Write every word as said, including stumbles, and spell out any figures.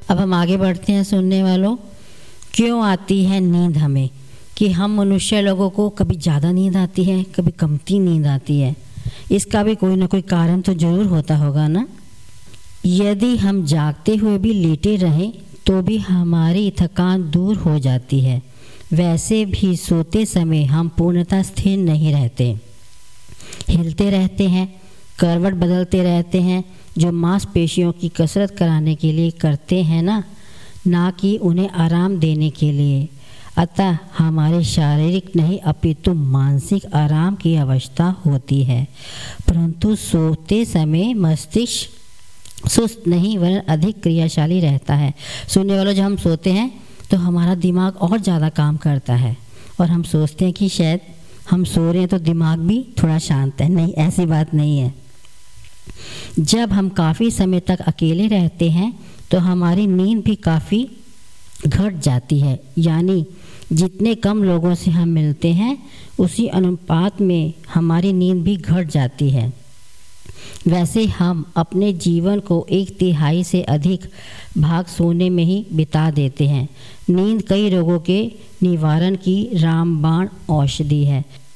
अब हम आगे बढ़ते हैं सुनने वालों। क्यों आती है नींद हमें? कि हम मनुष्य लोगों को कभी ज़्यादा नींद आती है, कभी कमती नींद आती है। इसका भी कोई ना कोई कारण तो ज़रूर होता होगा ना। यदि हम जागते हुए भी लेटे रहें तो भी हमारी थकान दूर हो जाती है। वैसे भी सोते समय हम पूर्णतः स्थिर नहीं रहते, हिलते रहते हैं, करवट बदलते रहते हैं, जो मांसपेशियों की कसरत कराने के लिए करते हैं ना, ना कि उन्हें आराम देने के लिए। अतः हमारे शारीरिक नहीं अपितु मानसिक आराम की अवस्था होती है। परंतु सोते समय मस्तिष्क सुस्त नहीं वरन अधिक क्रियाशाली रहता है। सुनने वालों, जब हम सोते हैं तो हमारा दिमाग और ज़्यादा काम करता है और हम सोचते हैं कि शायद हम सो रहे हैं तो दिमाग भी थोड़ा शांत है। नहीं, ऐसी बात नहीं है। जब हम काफ़ी समय तक अकेले रहते हैं तो हमारी नींद भी काफ़ी घट जाती है। यानी जितने कम लोगों से हम मिलते हैं उसी अनुपात में हमारी नींद भी घट जाती है। वैसे हम अपने जीवन को एक तिहाई से अधिक भाग सोने में ही बिता देते हैं। नींद कई रोगों के निवारण की रामबाण औषधि है।